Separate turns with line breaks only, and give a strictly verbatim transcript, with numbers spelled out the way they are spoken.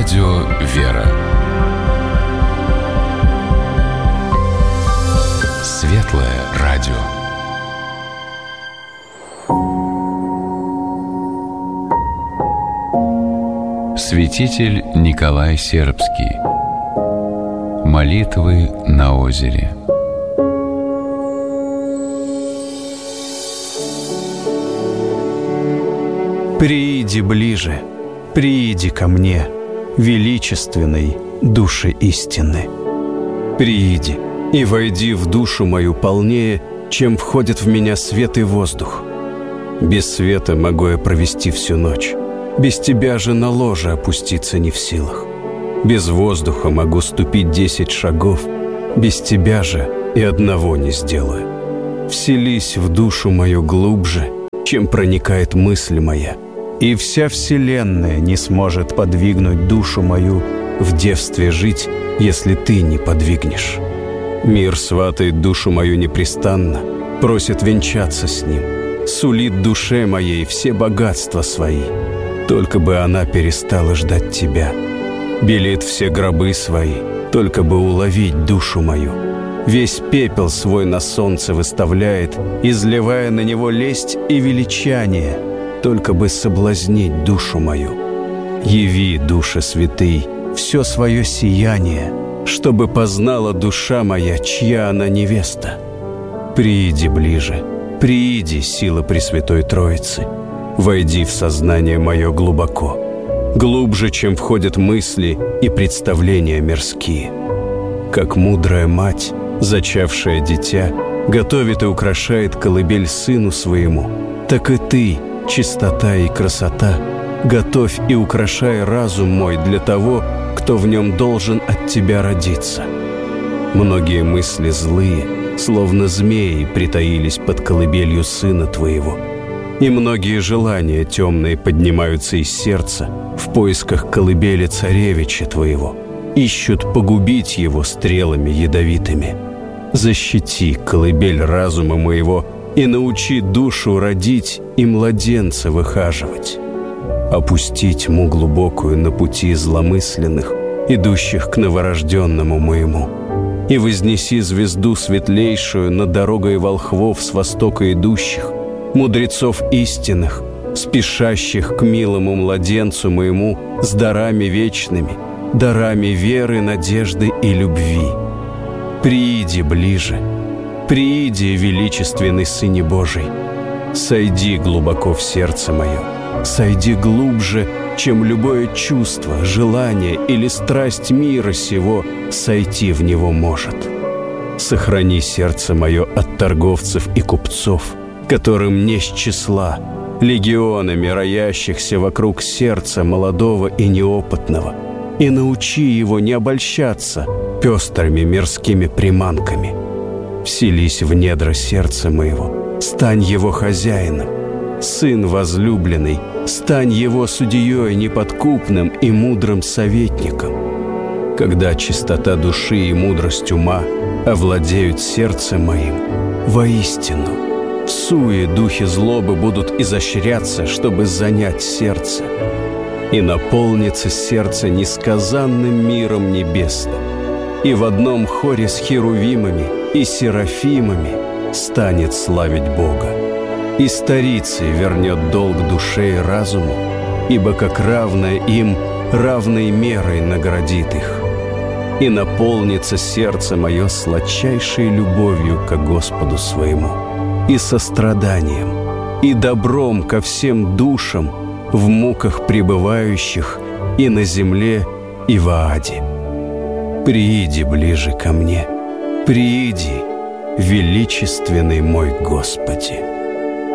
Радио «Вера». Светлое радио. Святитель Николай Сербский. Молитвы на озере.
Прииди ближе, прииди ко мне, величественной Душе истины. Прииди и войди в душу мою полнее, чем входит в меня свет и воздух. Без света могу я провести всю ночь, без тебя же на ложе опуститься не в силах. Без воздуха могу ступить десять шагов, без тебя же и одного не сделаю. Вселись в душу мою глубже, чем проникает мысль моя, и вся вселенная не сможет подвигнуть душу мою в девстве жить, если ты не подвигнешь. Мир сватает душу мою непрестанно, просит венчаться с ним, сулит душе моей все богатства свои, только бы она перестала ждать тебя. Белит все гробы свои, только бы уловить душу мою. Весь пепел свой на солнце выставляет, изливая на него лесть и величание, только бы соблазнить душу мою. Яви, душе святый, все свое сияние, чтобы познала душа моя, чья она невеста. Прииди ближе, прииди, сила Пресвятой Троицы, войди в сознание мое глубоко, глубже, чем входят мысли и представления мирские. Как мудрая мать, зачавшая дитя, готовит и украшает колыбель сыну своему, так и ты, чистота и красота, готовь и украшай разум мой для того, кто в нем должен от тебя родиться. Многие мысли злые, словно змеи, притаились под колыбелью сына твоего, и многие желания темные поднимаются из сердца в поисках колыбели царевича твоего, ищут погубить его стрелами ядовитыми. Защити колыбель разума моего и научи душу родить и младенца выхаживать. Опусти тьму глубокую на пути зломысленных, идущих к новорожденному моему, и вознеси звезду светлейшую над дорогой волхвов с востока идущих, мудрецов истинных, спешащих к милому младенцу моему с дарами вечными, дарами веры, надежды и любви. Прииди ближе, прииди, величественный Сыне Божий, сойди глубоко в сердце мое, сойди глубже, чем любое чувство, желание или страсть мира сего сойти в него может. Сохрани сердце мое от торговцев и купцов, которым не с числа, легионами роящихся вокруг сердца молодого и неопытного, и научи его не обольщаться пестрыми мирскими приманками. Вселись в недра сердца моего, стань его хозяином. Сын возлюбленный, стань его судьей неподкупным и мудрым советником. Когда чистота души и мудрость ума овладеют сердцем моим, воистину, в суе духи злобы будут изощряться, чтобы занять сердце, и наполнится сердце несказанным миром небесным, и в одном хоре с херувимами и серафимами станет славить Бога. И старицей вернет долг душе и разуму, ибо как равное им, равной мерой наградит их. И наполнится сердце мое сладчайшей любовью ко Господу своему, и состраданием, и добром ко всем душам, в муках пребывающих и на земле, и в Ааде. Прииди ближе ко мне, прииди, величественный мой Господи.